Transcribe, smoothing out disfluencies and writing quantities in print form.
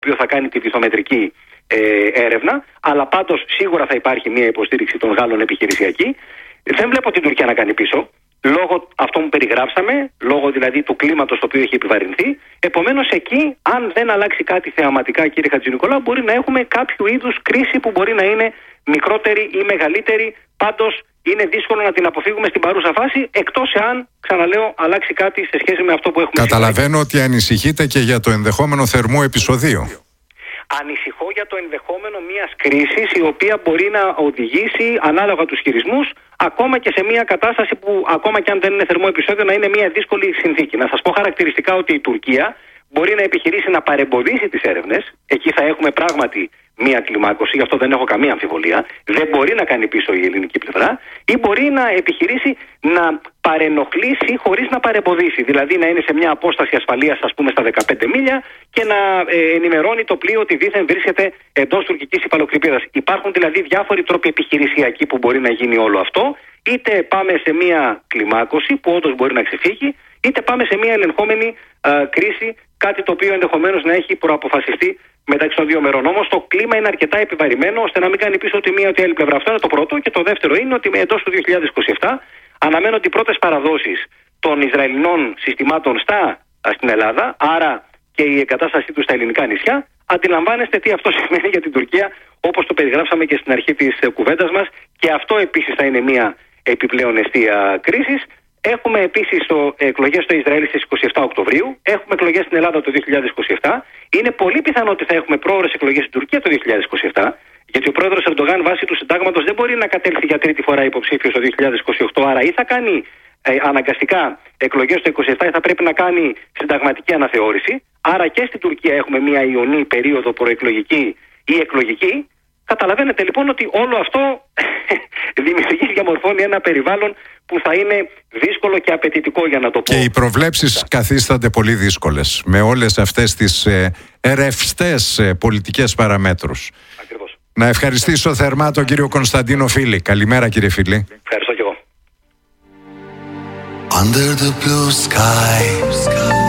οποίο θα κάνει τη βυθομετρική έρευνα, αλλά πάντως σίγουρα θα υπάρχει μια υποστήριξη των Γάλλων επιχειρησιακή. Δεν βλέπω την Τουρκία να κάνει πίσω, λόγω αυτών που περιγράψαμε, λόγω δηλαδή του κλίματος το οποίο έχει επιβαρυνθεί. Επομένως, εκεί, αν δεν αλλάξει κάτι θεαματικά, κύριε Χατζηνικολάου, μπορεί να έχουμε κάποιο είδους κρίση που μπορεί να είναι μικρότερη ή μεγαλύτερη. Πάντως, είναι δύσκολο να την αποφύγουμε στην παρούσα φάση, εκτός εάν, ξαναλέω, αλλάξει κάτι σε σχέση με αυτό που έχουμε. Καταλαβαίνω ότι ανησυχείτε και για το ενδεχόμενο θερμό επεισοδίου. Ανησυχώ για το ενδεχόμενο μιας κρίσης η οποία μπορεί να οδηγήσει, ανάλογα τους χειρισμούς, ακόμα και σε μια κατάσταση που, ακόμα και αν δεν είναι θερμό επεισόδιο, να είναι μια δύσκολη συνθήκη. Να σας πω χαρακτηριστικά ότι η Τουρκία μπορεί να επιχειρήσει να παρεμποδίσει τις έρευνες. Εκεί θα έχουμε πράγματι μια κλιμάκωση, γι' αυτό δεν έχω καμία αμφιβολία. Δεν μπορεί να κάνει πίσω η ελληνική πλευρά, ή μπορεί να επιχειρήσει να παρενοχλήσει χωρίς να παρεμποδίσει. Δηλαδή να είναι σε μια απόσταση ασφαλείας, ας πούμε, στα 15 μίλια και να ενημερώνει το πλοίο ότι δήθεν βρίσκεται εντός τουρκικής υφαλοκρηπίδας. Υπάρχουν δηλαδή διάφοροι τρόποι επιχειρησιακοί που μπορεί να γίνει όλο αυτό. Είτε πάμε σε μια κλιμάκωση που όντως μπορεί να ξεφύγει, είτε πάμε σε μια ελεγχόμενη κρίση, κάτι το οποίο ενδεχομένως να έχει προαποφασιστεί μεταξύ των δύο μερών. Όμως το κλίμα είναι αρκετά επιβαρημένο ώστε να μην κάνει πίσω τη μία ούτε άλλη πλευρά. Αυτό είναι το πρώτο. Και το δεύτερο είναι ότι εντός του 2027 αναμένονται οι πρώτες παραδόσεις των Ισραηλινών συστημάτων στην Ελλάδα, άρα και η εγκατάστασή τους στα ελληνικά νησιά. Αντιλαμβάνεστε τι αυτό σημαίνει για την Τουρκία, όπως το περιγράψαμε και στην αρχή της κουβέντας μας, και αυτό επίσης θα είναι μια επιπλέον αιστεία κρίσης. Έχουμε επίσης εκλογές στο Ισραήλ στις 27 Οκτωβρίου. Έχουμε εκλογές στην Ελλάδα το 2027. Είναι πολύ πιθανό ότι θα έχουμε πρόωρες εκλογές στην Τουρκία το 2027, γιατί ο πρόεδρος Ερντογάν βάσει του συντάγματος δεν μπορεί να κατέλθει για τρίτη φορά υποψήφιος το 2028. Άρα ή θα κάνει αναγκαστικά εκλογές το 2027 ή θα πρέπει να κάνει συνταγματική αναθεώρηση. Άρα και στην Τουρκία έχουμε μια ιονή περίοδο προεκλογική ή εκλογική. Καταλαβαίνετε λοιπόν ότι όλο αυτό δημιουργεί, διαμορφώνει ένα περιβάλλον που θα είναι δύσκολο και απαιτητικό, για να το πω. Και οι προβλέψεις καθίστανται πολύ δύσκολες με όλες αυτές τις ρευστές πολιτικές παραμέτρους. Ακριβώς. Να ευχαριστήσω θερμά τον κύριο Κωνσταντίνο Φίλη. Καλημέρα, κύριε Φίλη. Ευχαριστώ και εγώ. Under the blue sky.